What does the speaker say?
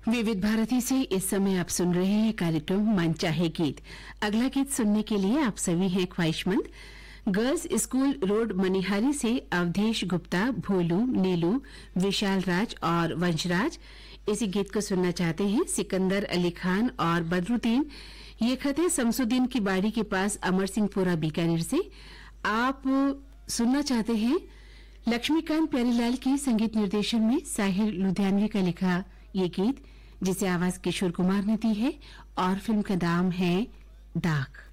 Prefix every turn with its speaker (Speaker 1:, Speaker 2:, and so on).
Speaker 1: विविध भारती से इस समय आप सुन रहे हैं कार्यक्रम मन चाहे गीत। अगला गीत सुनने के लिए आप सभी हैं ख्वाहिशमंद। गर्ल्स स्कूल रोड मनिहारी से अवधेश गुप्ता, भोलू, नीलू, विशाल राज और वंशराज इसी गीत को सुनना चाहते हैं। सिकंदर अली खान और बदरुद्दीन ये खत है शमसुद्दीन की बाड़ी के पास अमर सिंहपुरा बीकानेर से। आप सुनना चाहते हैं लक्ष्मीकांत प्यारीलाल के संगीत निर्देशन में साहिर लुधियानवी का लिखा ये गीत, जिसे आवाज किशोर कुमार ने दी है और फिल्म का नाम है दाग।